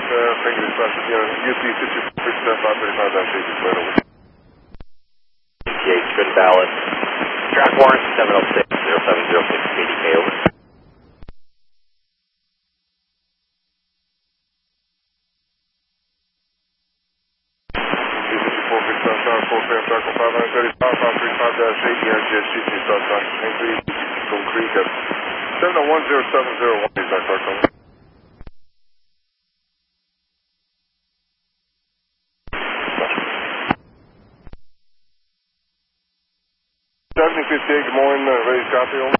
Thank you, Dispatch. UT 54%, 535-8, good balance. Track warrant 706 0706 KDK, over. Creek at 7010701 is that correct? 7058, good morning, ready to copy, over.